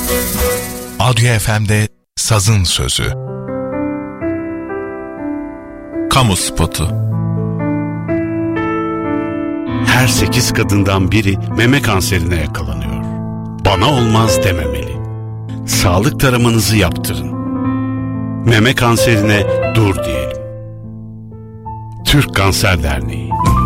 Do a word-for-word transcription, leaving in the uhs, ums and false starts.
Adyo F M'de Sazın Sözü. Kamu spotu. Her sekiz kadından biri meme kanserine yakalanıyor. Bana olmaz dememeli. Sağlık taramanızı yaptırın. Meme kanserine dur diyelim. Türk Kanser Derneği.